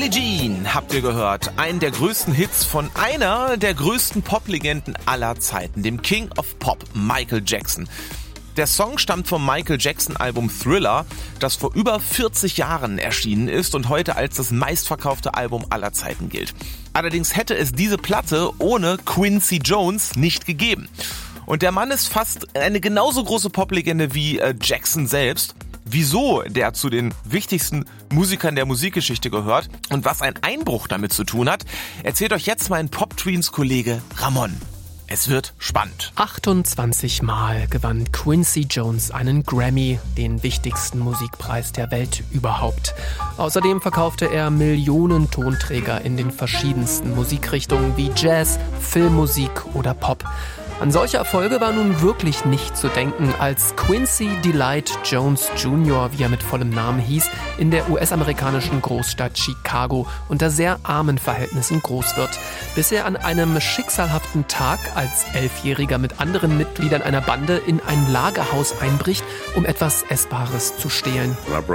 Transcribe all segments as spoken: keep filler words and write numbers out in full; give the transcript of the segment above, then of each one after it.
Billie Jean habt ihr gehört, einen der größten Hits von einer der größten Poplegenden aller Zeiten, dem King of Pop, Michael Jackson. Der Song stammt vom Michael Jackson Album Thriller, das vor über vierzig Jahren erschienen ist und heute als das meistverkaufte Album aller Zeiten gilt. Allerdings hätte es diese Platte ohne Quincy Jones nicht gegeben. Und der Mann ist fast eine genauso große Poplegende wie äh, Jackson selbst. Wieso der zu den wichtigsten Musikern der Musikgeschichte gehört und was ein Einbruch damit zu tun hat, erzählt euch jetzt mein Pop-Tweens-Kollege Ramon. Es wird spannend. achtundzwanzig Mal gewann Quincy Jones einen Grammy, den wichtigsten Musikpreis der Welt überhaupt. Außerdem verkaufte er Millionen Tonträger in den verschiedensten Musikrichtungen wie Jazz, Filmmusik oder Pop. An solche Erfolge war nun wirklich nicht zu denken, als Quincy Delight Jones Junior, wie er mit vollem Namen hieß, in der U S-amerikanischen Großstadt Chicago unter sehr armen Verhältnissen groß wird, bis er an einem schicksalhaften Tag als Elfjähriger mit anderen Mitgliedern einer Bande in ein Lagerhaus einbricht, um etwas Essbares zu stehlen.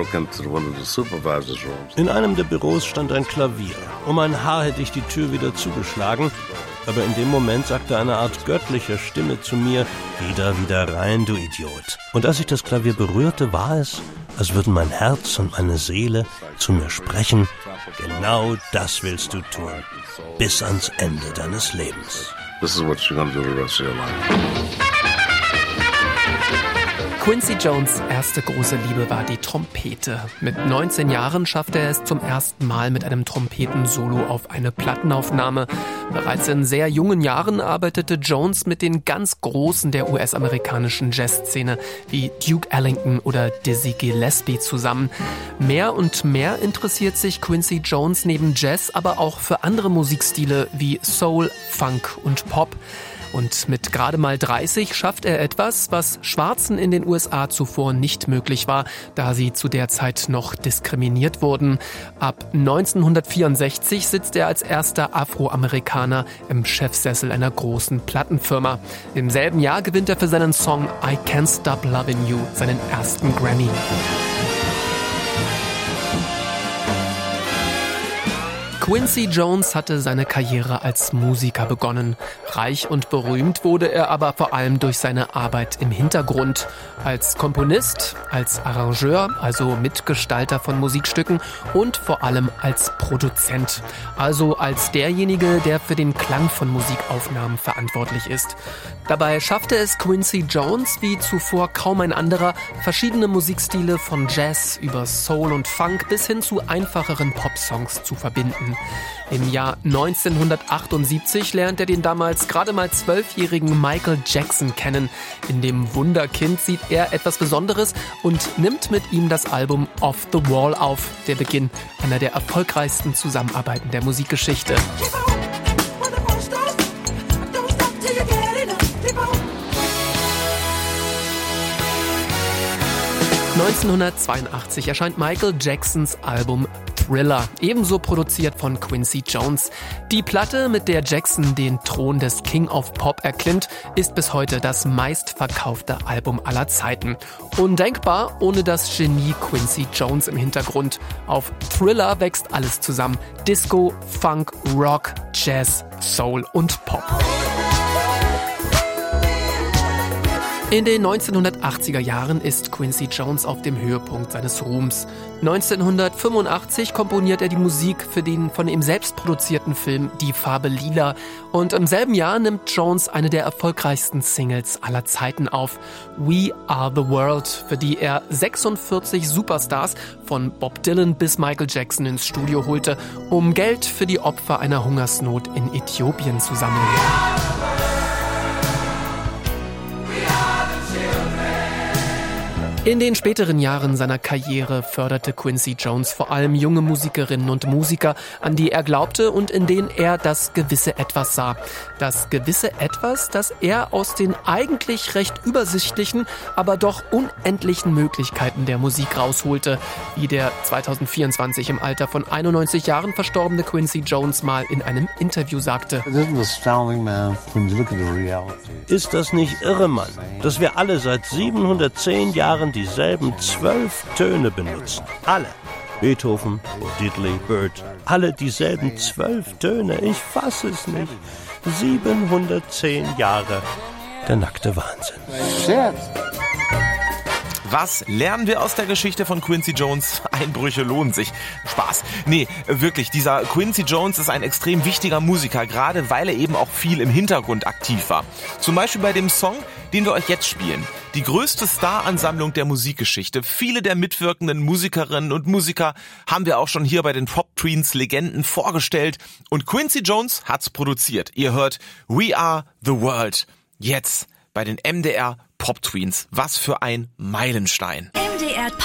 In einem der Büros stand ein Klavier. Um ein Haar hätte ich die Tür wieder zugeschlagen, aber in dem Moment sagte eine Art göttliche Stimme zu mir: Wieder, wieder rein, du Idiot. Und als ich das Klavier berührte, war es, als würden mein Herz und meine Seele zu mir sprechen: Genau das willst du tun, bis ans Ende deines Lebens. This is what you're gonna do the rest of your life. Quincy Jones' erste große Liebe war die Trompete. Mit neunzehn Jahren schaffte er es zum ersten Mal mit einem Trompetensolo auf eine Plattenaufnahme. Bereits in sehr jungen Jahren arbeitete Jones mit den ganz Großen der U S-amerikanischen Jazzszene wie Duke Ellington oder Dizzy Gillespie zusammen. Mehr und mehr interessiert sich Quincy Jones neben Jazz aber auch für andere Musikstile wie Soul, Funk und Pop. Und mit gerade mal dreißig schafft er etwas, was Schwarzen in den U S A zuvor nicht möglich war, da sie zu der Zeit noch diskriminiert wurden. Ab neunzehnhundertvierundsechzig sitzt er als erster Afroamerikaner im Chefsessel einer großen Plattenfirma. Im selben Jahr gewinnt er für seinen Song I Can't Stop Lovin' You seinen ersten Grammy. Quincy Jones hatte seine Karriere als Musiker begonnen. Reich und berühmt wurde er aber vor allem durch seine Arbeit im Hintergrund. Als Komponist, als Arrangeur, also Mitgestalter von Musikstücken und vor allem als Produzent. Also als derjenige, der für den Klang von Musikaufnahmen verantwortlich ist. Dabei schaffte es Quincy Jones, wie zuvor kaum ein anderer, verschiedene Musikstile von Jazz über Soul und Funk bis hin zu einfacheren Popsongs zu verbinden. Im Jahr neunzehnhundertachtundsiebzig lernt er den damals gerade mal zwölfjährigen Michael Jackson kennen. In dem Wunderkind sieht er etwas Besonderes und nimmt mit ihm das Album Off the Wall auf, der Beginn einer der erfolgreichsten Zusammenarbeiten der Musikgeschichte. neunzehnhundertzweiundachtzig erscheint Michael Jacksons Album Thriller, ebenso produziert von Quincy Jones. Die Platte, mit der Jackson den Thron des King of Pop erklimmt, ist bis heute das meistverkaufte Album aller Zeiten. Undenkbar ohne das Genie Quincy Jones im Hintergrund. Auf Thriller wächst alles zusammen: Disco, Funk, Rock, Jazz, Soul und Pop. In den neunzehnhundertachtziger Jahren ist Quincy Jones auf dem Höhepunkt seines Ruhms. neunzehnhundertfünfundachtzig komponiert er die Musik für den von ihm selbst produzierten Film Die Farbe Lila. Und im selben Jahr nimmt Jones eine der erfolgreichsten Singles aller Zeiten auf, We Are the World, für die er sechsundvierzig Superstars von Bob Dylan bis Michael Jackson ins Studio holte, um Geld für die Opfer einer Hungersnot in Äthiopien zu sammeln. In den späteren Jahren seiner Karriere förderte Quincy Jones vor allem junge Musikerinnen und Musiker, an die er glaubte und in denen er das gewisse Etwas sah. Das gewisse Etwas, das er aus den eigentlich recht übersichtlichen, aber doch unendlichen Möglichkeiten der Musik rausholte, wie der zweitausendvierundzwanzig im Alter von einundneunzig Jahren verstorbene Quincy Jones mal in einem Interview sagte. Ist das nicht irre, Mann, dass wir alle seit siebenhundertzehn Jahren dieselben zwölf Töne benutzen? Alle. Beethoven, Diddley, Bird, alle dieselben zwölf Töne. Ich fasse es nicht. siebenhundertzehn Jahre. Der nackte Wahnsinn. Was lernen wir aus der Geschichte von Quincy Jones? Einbrüche lohnen sich. Spaß. Nee, wirklich, dieser Quincy Jones ist ein extrem wichtiger Musiker, gerade weil er eben auch viel im Hintergrund aktiv war. Zum Beispiel bei dem Song, den wir euch jetzt spielen. Die größte Staransammlung der Musikgeschichte. Viele der mitwirkenden Musikerinnen und Musiker haben wir auch schon hier bei den Pop-Tweens Legenden vorgestellt. Und Quincy Jones hat's produziert. Ihr hört We Are the World. Jetzt bei den M D R Pop Tweens. Was für ein Meilenstein.